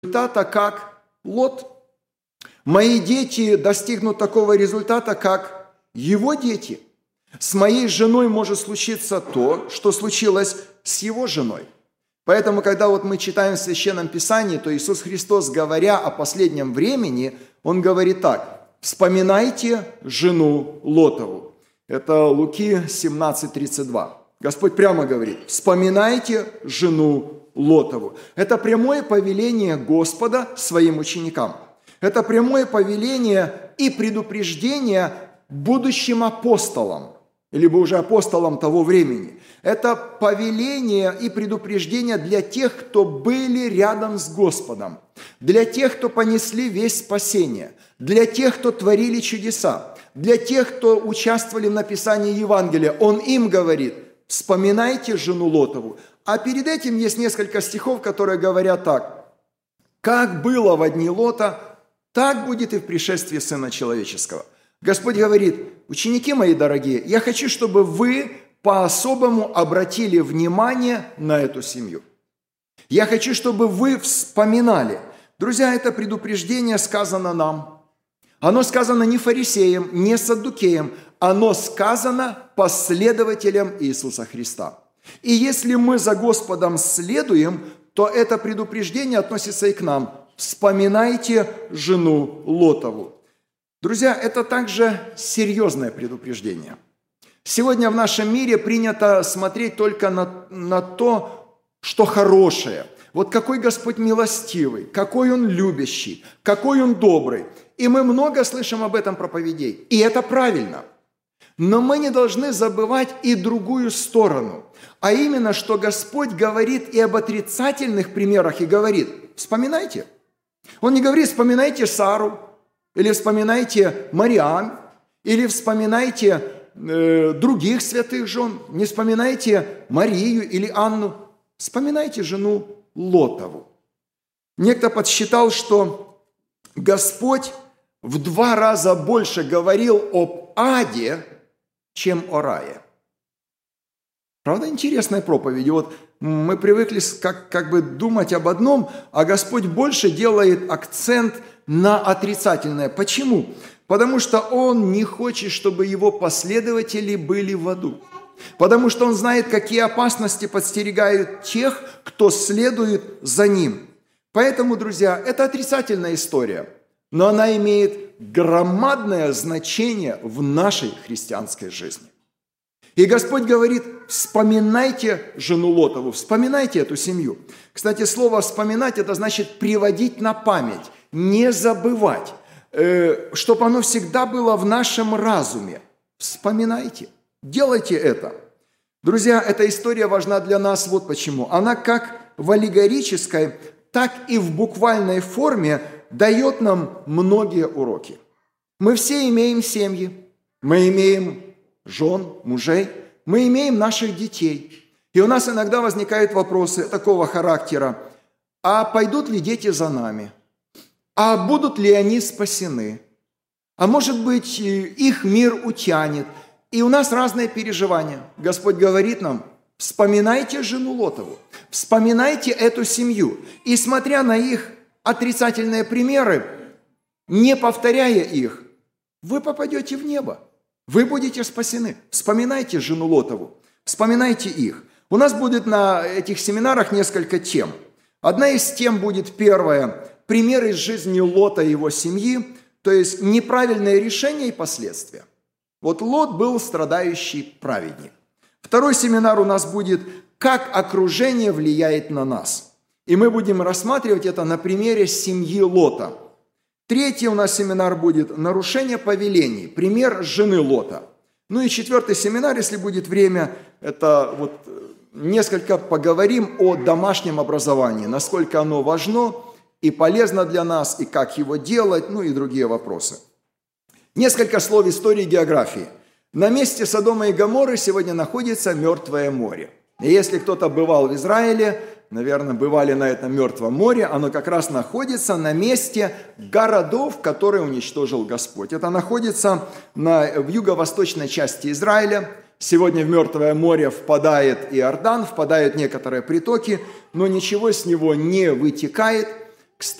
результата, как Лот. Мои дети достигнут такого результата, как его дети. С моей женой может случиться то, что случилось с его женой. Поэтому, когда вот мы читаем в Священном Писании, то Иисус Христос, говоря о последнем времени, Он говорит так: «Вспоминайте жену Лотову». Это Луки 17:32. Господь прямо говорит: «Вспоминайте жену Лотову». Это прямое повеление Господа своим ученикам. Это прямое повеление и предупреждение будущим апостолам, либо уже апостолам того времени. Это повеление и предупреждение для тех, кто были рядом с Господом, для тех, кто понесли весть спасения, для тех, кто творили чудеса, для тех, кто участвовали в написании Евангелия. Он им говорит: вспоминайте жену Лотову. А перед этим есть несколько стихов, которые говорят так: «Как было во дни Лота, так будет и в пришествии Сына Человеческого». Господь говорит: ученики мои дорогие, я хочу, чтобы вы по-особому обратили внимание на эту семью. Я хочу, чтобы вы вспоминали. Друзья, это предупреждение сказано нам. Оно сказано не фарисеям, не саддукеям, оно сказано последователям Иисуса Христа. И если мы за Господом следуем, то это предупреждение относится и к нам. Вспоминайте жену Лотову. Друзья, это также серьезное предупреждение. Сегодня в нашем мире принято смотреть только на то, что хорошее. Вот какой Господь милостивый, какой Он любящий, какой Он добрый. И мы много слышим об этом проповедей. И это правильно. Но мы не должны забывать и другую сторону. А именно, что Господь говорит и об отрицательных примерах, и говорит: вспоминайте. Он не говорит: вспоминайте Сару, или вспоминайте Мариам, или вспоминайте других святых жен, не вспоминайте Марию или Анну, вспоминайте жену Лотову. Некто подсчитал, что Господь в 2 раза больше говорил об аде, чем о рае. Правда, интересная проповедь. Вот мы привыкли как бы думать об одном, а Господь больше делает акцент на отрицательное. Почему? Потому что Он не хочет, чтобы Его последователи были в аду. Потому что Он знает, какие опасности подстерегают тех, кто следует за Ним. Поэтому, друзья, это отрицательная история, но она имеет громадное значение в нашей христианской жизни. И Господь говорит: вспоминайте жену Лотову, вспоминайте эту семью. Кстати, слово «вспоминать» – это значит приводить на память, не забывать, чтобы оно всегда было в нашем разуме. Вспоминайте, делайте это. Друзья, эта история важна для нас вот почему. Она как в аллегорической, так и в буквальной форме дает нам многие уроки. Мы все имеем семьи, мы имеем жен, мужей, мы имеем наших детей. И у нас иногда возникают вопросы такого характера: а пойдут ли дети за нами? А будут ли они спасены? А может быть, их мир утянет? И у нас разные переживания. Господь говорит нам: вспоминайте жену Лотову, вспоминайте эту семью. И смотря на их отрицательные примеры, не повторяя их, вы попадете в небо. Вы будете спасены. Вспоминайте жену Лотову, вспоминайте их. У нас будет на этих семинарах несколько тем. Одна из тем будет первая – пример из жизни Лота и его семьи, то есть неправильное решение и последствия. Вот Лот был страдающий праведник. Второй семинар у нас будет «Как окружение влияет на нас». И мы будем рассматривать это на примере семьи Лота. Третий у нас семинар будет «Нарушение повелений», пример жены Лота. Ну и 4-й семинар, если будет время, это вот несколько поговорим о домашнем образовании, насколько оно важно и полезно для нас, и как его делать, ну и другие вопросы. Несколько слов истории и географии. На месте Содома и Гоморры сегодня находится Мертвое море. И если кто-то бывал в Израиле, наверное, бывали на этом Мертвом море, оно как раз находится на месте городов, которые уничтожил Господь. Это находится в юго-восточной части Израиля. Сегодня в Мертвое море впадает Иордан, впадают некоторые притоки, но ничего с него не вытекает.